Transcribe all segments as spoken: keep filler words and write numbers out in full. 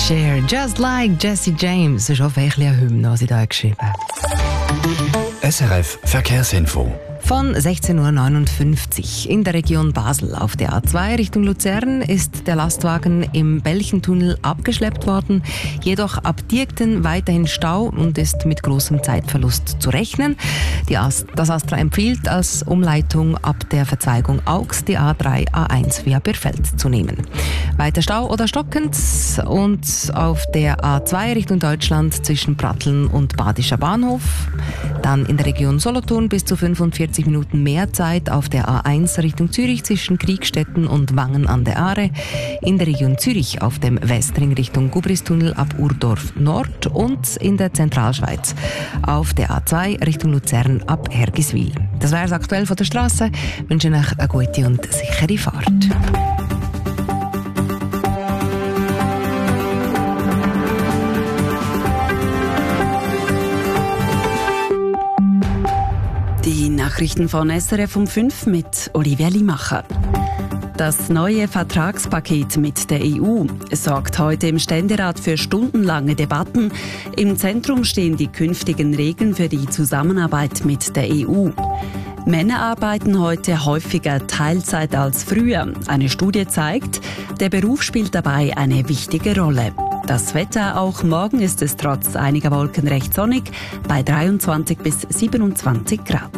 Cher, Just Like Jesse James. Das ist auch ein bisschen eine Hymne, was ich da geschrieben habe. S R F Verkehrsinfo. Von sechzehn Uhr neunundfünfzig in der Region Basel auf der A zwei Richtung Luzern ist der Lastwagen im Belchentunnel abgeschleppt worden. Jedoch ab Diekten weiterhin Stau und ist mit großem Zeitverlust zu rechnen. Die Ast- das Astra empfiehlt als Umleitung ab der Verzweigung Augs die A drei A eins via Birfeld zu nehmen. Weiter Stau oder stockend und auf der A zwei Richtung Deutschland zwischen Pratteln und Badischer Bahnhof. Dann in der Region Solothurn bis zu fünfundvierzig Minuten mehr Zeit auf der A eins Richtung Zürich zwischen Kriegstetten und Wangen an der Aare. In der Region Zürich auf dem Westring Richtung Gubristunnel ab Urdorf Nord und in der Zentralschweiz auf der A zwei Richtung Luzern ab Hergiswil. Das wäre es aktuell von der Straße. Ich wünsche euch eine gute und sichere Fahrt. Die Nachrichten von S R F um fünf mit Olivia Limacher. Das neue Vertragspaket mit der E U sorgt heute im Ständerat für stundenlange Debatten. Im Zentrum stehen die künftigen Regeln für die Zusammenarbeit mit der E U. Männer arbeiten heute häufiger Teilzeit als früher. Eine Studie zeigt, der Beruf spielt dabei eine wichtige Rolle. Das Wetter, auch morgen ist es trotz einiger Wolken recht sonnig, bei dreiundzwanzig bis siebenundzwanzig Grad.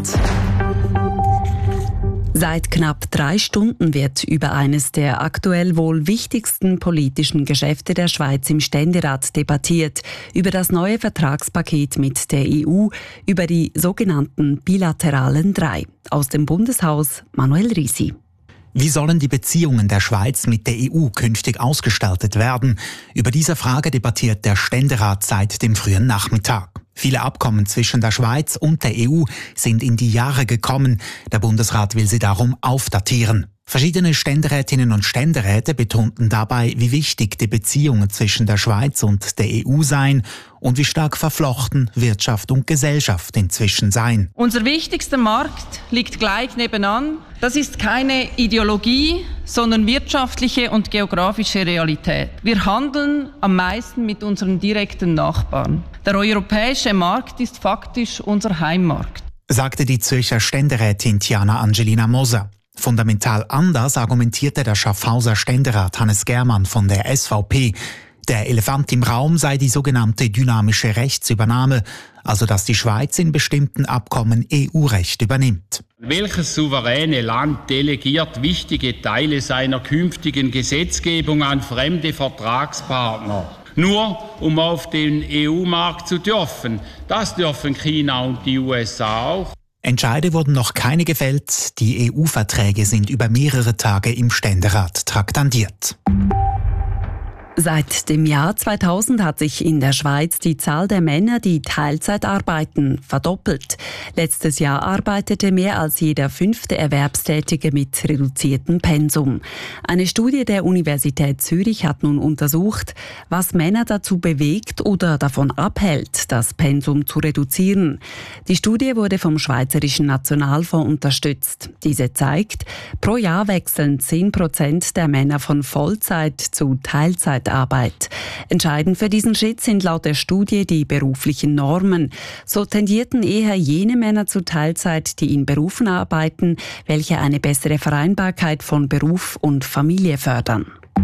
Seit knapp drei Stunden wird über eines der aktuell wohl wichtigsten politischen Geschäfte der Schweiz im Ständerat debattiert, über das neue Vertragspaket mit der E U, über die sogenannten bilateralen drei. Aus dem Bundeshaus Manuel Risi. Wie sollen die Beziehungen der Schweiz mit der E U künftig ausgestaltet werden? Über diese Frage debattiert der Ständerat seit dem frühen Nachmittag. Viele Abkommen zwischen der Schweiz und der E U sind in die Jahre gekommen. Der Bundesrat will sie darum aufdatieren. Verschiedene Ständerätinnen und Ständeräte betonten dabei, wie wichtig die Beziehungen zwischen der Schweiz und der E U seien und wie stark verflochten Wirtschaft und Gesellschaft inzwischen seien. Unser wichtigster Markt liegt gleich nebenan. Das ist keine Ideologie, sondern wirtschaftliche und geografische Realität. Wir handeln am meisten mit unseren direkten Nachbarn. Der europäische Markt ist faktisch unser Heimmarkt, sagte die Zürcher Ständerätin Tiana Angelina Moser. Fundamental anders argumentierte der Schaffhauser Ständerat Hannes Germann von der S V P. Der Elefant im Raum sei die sogenannte dynamische Rechtsübernahme, also dass die Schweiz in bestimmten Abkommen E U-Recht übernimmt. Welches souveräne Land delegiert wichtige Teile seiner künftigen Gesetzgebung an fremde Vertragspartner? Nur um auf den E U-Markt zu dürfen. Das dürfen China und die U S A auch. Entscheide wurden noch keine gefällt. Die E U-Verträge sind über mehrere Tage im Ständerat traktandiert. Seit dem Jahr zweitausend hat sich in der Schweiz die Zahl der Männer, die Teilzeit arbeiten, verdoppelt. Letztes Jahr arbeitete mehr als jeder fünfte Erwerbstätige mit reduziertem Pensum. Eine Studie der Universität Zürich hat nun untersucht, was Männer dazu bewegt oder davon abhält, das Pensum zu reduzieren. Die Studie wurde vom Schweizerischen Nationalfonds unterstützt. Diese zeigt, pro Jahr wechseln zehn Prozent der Männer von Vollzeit zu Teilzeit Arbeit. Entscheidend für diesen Schritt sind laut der Studie die beruflichen Normen. So tendierten eher jene Männer zu Teilzeit, die in Berufen arbeiten, welche eine bessere Vereinbarkeit von Beruf und Familie fördern.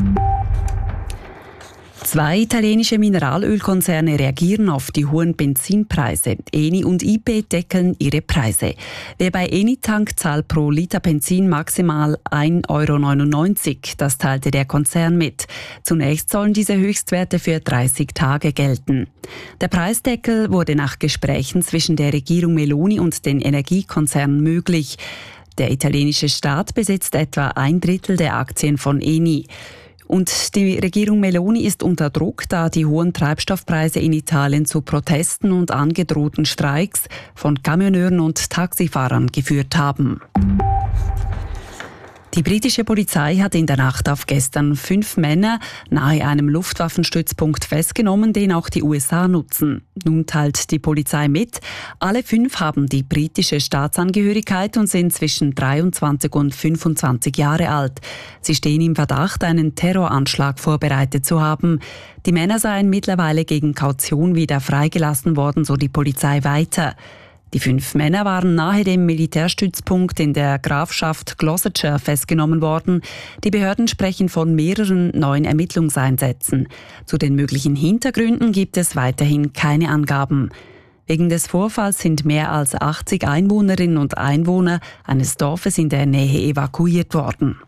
Zwei italienische Mineralölkonzerne reagieren auf die hohen Benzinpreise. Eni und I P deckeln ihre Preise. Wer bei Eni tankt, zahlt pro Liter Benzin maximal ein Euro neunundneunzig. Das teilte der Konzern mit. Zunächst sollen diese Höchstwerte für dreißig Tage gelten. Der Preisdeckel wurde nach Gesprächen zwischen der Regierung Meloni und den Energiekonzernen möglich. Der italienische Staat besitzt etwa ein Drittel der Aktien von Eni. Und die Regierung Meloni ist unter Druck, da die hohen Treibstoffpreise in Italien zu Protesten und angedrohten Streiks von Kamioneuren und Taxifahrern geführt haben. Die britische Polizei hat in der Nacht auf gestern fünf Männer nahe einem Luftwaffenstützpunkt festgenommen, den auch die U S A nutzen. Nun teilt die Polizei mit, alle fünf haben die britische Staatsangehörigkeit und sind zwischen dreiundzwanzig und fünfundzwanzig Jahre alt. Sie stehen im Verdacht, einen Terroranschlag vorbereitet zu haben. Die Männer seien mittlerweile gegen Kaution wieder freigelassen worden, so die Polizei weiter. Die fünf Männer waren nahe dem Militärstützpunkt in der Grafschaft Gloucestershire festgenommen worden. Die Behörden sprechen von mehreren neuen Ermittlungseinsätzen. Zu den möglichen Hintergründen gibt es weiterhin keine Angaben. Wegen des Vorfalls sind mehr als achtzig Einwohnerinnen und Einwohner eines Dorfes in der Nähe evakuiert worden.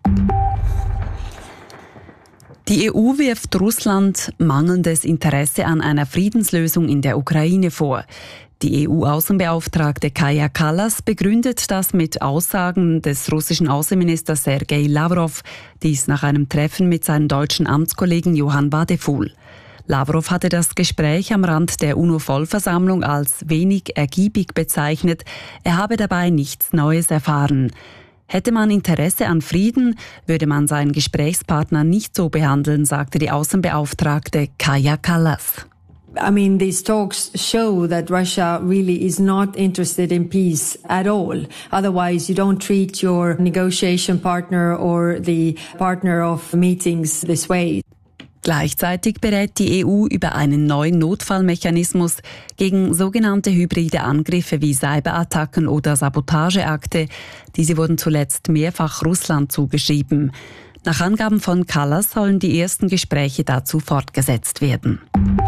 Die E U wirft Russland mangelndes Interesse an einer Friedenslösung in der Ukraine vor. Die E U-Außenbeauftragte Kaja Kallas begründet das mit Aussagen des russischen Außenministers Sergei Lavrov, dies nach einem Treffen mit seinem deutschen Amtskollegen Johann Wadefuhl. Lavrov hatte das Gespräch am Rand der UNO-Vollversammlung als wenig ergiebig bezeichnet. Er habe dabei nichts Neues erfahren. Hätte man Interesse an Frieden, würde man seinen Gesprächspartner nicht so behandeln, sagte die Außenbeauftragte Kaja Kallas. I mean, these talks show that Russia really is not interested in peace at all. Otherwise, you don't treat your negotiation partner or the partner of meetings this way. Gleichzeitig berät die E U über einen neuen Notfallmechanismus gegen sogenannte hybride Angriffe wie Cyberattacken oder Sabotageakte. Diese wurden zuletzt mehrfach Russland zugeschrieben. Nach Angaben von Kallas sollen die ersten Gespräche dazu fortgesetzt werden.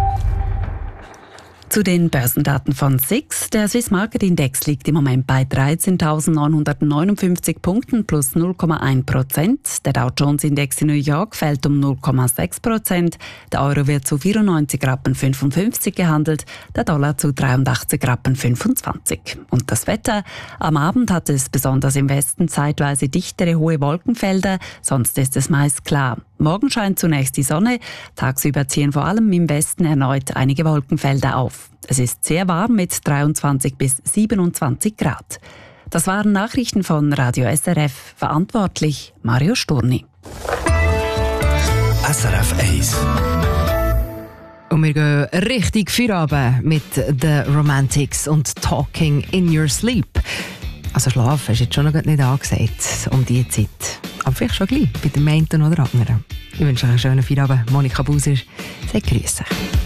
Zu den Börsendaten von S I X. Der Swiss Market Index liegt im Moment bei dreizehntausendneunhundertneunundfünfzig Punkten plus null Komma eins Prozent. Der Dow Jones Index in New York fällt um null Komma sechs Prozent. Der Euro wird zu vierundneunzig Rappen fünfundfünfzig gehandelt, der Dollar zu dreiundachtzig Rappen fünfundzwanzig. Und das Wetter? Am Abend hat es besonders im Westen zeitweise dichtere hohe Wolkenfelder, sonst ist es meist klar. Morgen scheint zunächst die Sonne, tagsüber ziehen vor allem im Westen erneut einige Wolkenfelder auf. Es ist sehr warm mit dreiundzwanzig bis siebenundzwanzig Grad. Das waren Nachrichten von Radio S R F, verantwortlich Mario Sturni. S R F eins. Und wir gehen richtig Feierabend mit The Romantics und Talking in Your Sleep. Also schlafen ist jetzt schon noch nicht angesagt um diese Zeit. Aber vielleicht schon gleich bei dem einen oder anderen. Ich wünsche euch einen schönen Feierabend. Monika Buser, sehr grüße.